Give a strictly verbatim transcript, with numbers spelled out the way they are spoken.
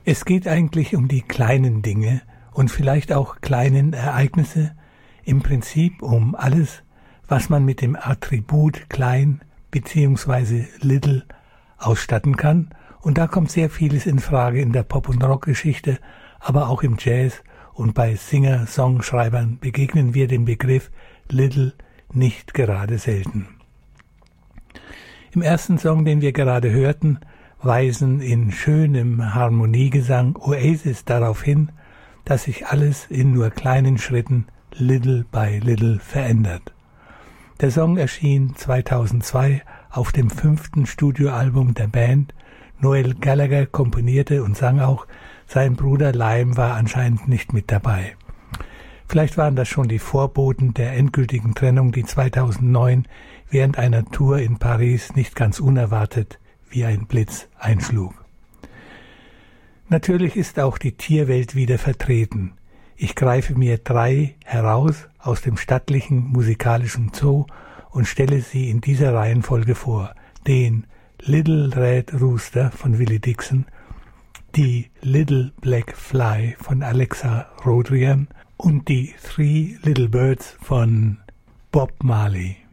Es geht eigentlich um die kleinen Dinge und vielleicht auch kleinen Ereignisse, im Prinzip um alles, was man mit dem Attribut klein bzw. little ausstatten kann. Und da kommt sehr vieles in Frage in der Pop- und Rockgeschichte, aber auch im Jazz, und bei Singer-Songschreibern begegnen wir dem Begriff little nicht gerade selten. Im ersten Song, den wir gerade hörten, weisen in schönem Harmoniegesang Oasis darauf hin, dass sich alles in nur kleinen Schritten little by little verändert. Der Song erschien zweitausendzwei auf dem fünften Studioalbum der Band. Noel Gallagher komponierte und sang auch, sein Bruder Lime war anscheinend nicht mit dabei. Vielleicht waren das schon die Vorboten der endgültigen Trennung, die zweitausendneun während einer Tour in Paris nicht ganz unerwartet wie ein Blitz einschlug. Natürlich ist auch die Tierwelt wieder vertreten. Ich greife mir drei heraus aus dem stattlichen musikalischen Zoo und stelle sie in dieser Reihenfolge vor. Den Little Red Rooster von Willie Dixon, die Little Black Fly von Alexa Rodriguez und die Three Little Birds von Bob Marley.